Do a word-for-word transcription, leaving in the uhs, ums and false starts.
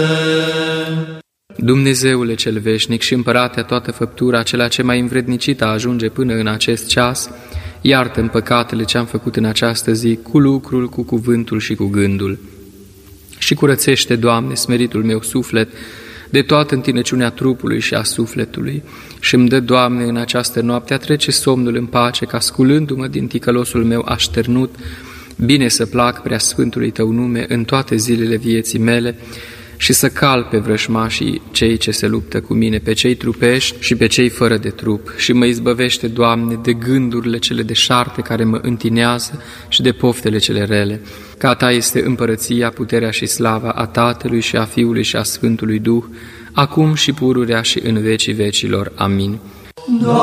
Dumnezeule cel veșnic și împăratea toată făptura, acela ce mai învrednicit a ajunge până în acest ceas, iartă-mi păcatele ce am făcut în această zi, cu lucrul, cu cuvântul și cu gândul. Și curățește, Doamne, smeritul meu suflet, de toată întinăciunea trupului și a sufletului. Și îmi dă, Doamne, în această noapte a trece somnul în pace, ca sculându-mă din ticălosul meu așternut, bine să plac prea sfântului Tău nume în toate zilele vieții mele, și să cal pe vrăjmașii cei ce se luptă cu mine, pe cei trupești și pe cei fără de trup. Și mă izbăvește, Doamne, de gândurile cele deșarte care mă întinează și de poftele cele rele. Că a Ta este împărăția, puterea și slava a Tatălui și a Fiului și a Sfântului Duh, acum și pururea și în vecii vecilor. Amin.